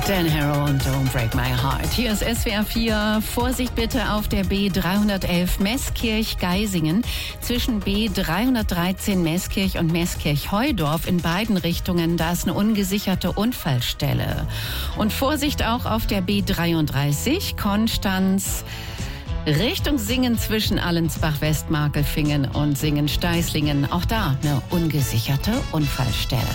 Dan Harrow und Don't Break My Heart. Hier ist SWR 4. Vorsicht bitte auf der B311 Meßkirch-Geisingen. Zwischen B313 Meßkirch und Meßkirch-Heudorf in beiden Richtungen. Da ist eine ungesicherte Unfallstelle. Und Vorsicht auch auf der B33 Konstanz Richtung Singen zwischen Allensbach-Westmarkelfingen und Singen-Steißlingen. Auch da eine ungesicherte Unfallstelle.